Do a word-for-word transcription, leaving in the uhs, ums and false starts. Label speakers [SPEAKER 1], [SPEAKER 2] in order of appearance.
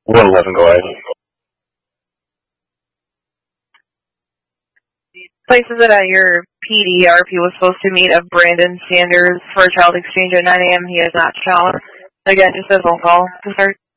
[SPEAKER 1] one eleven, go ahead.
[SPEAKER 2] Places it at your P D. R P was supposed to meet of Brandon Sanders for a child exchange at nine a.m. He has not shown. Again, just a phone call to start.